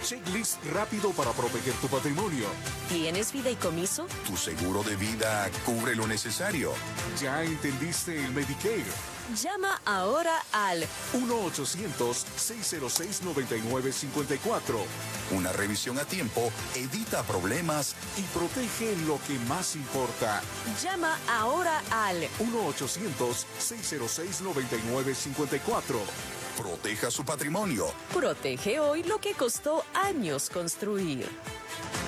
checklist rápido para proteger tu patrimonio. ¿Tienes fideicomiso? Tu seguro de vida cubre lo necesario. ¿Ya entendiste el Medicare? Llama ahora al 1-800-606-9954. Una revisión a tiempo evita problemas Y protege lo que más importa. Llama ahora al 1-800-606-9954. Proteja su patrimonio. Protege hoy lo que costó años construir.